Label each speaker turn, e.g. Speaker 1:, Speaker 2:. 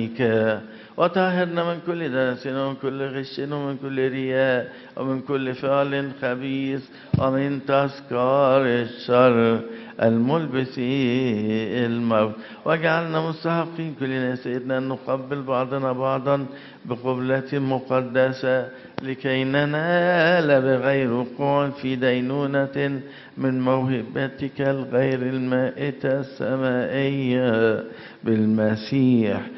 Speaker 1: دمك، وطهرنا من كل دنس ومن كل غش ومن كل رياء ومن كل فعل خبيث ومن تذكار الشر الملبس الموت، واجعلنا مستحقين كلنا سيدنا أن نقبل بعضنا بعضا بقبلة مقدسة لكي ننال بغير وقوع في دينونة من موهبتك الغير المائتة السمائية بالمسيح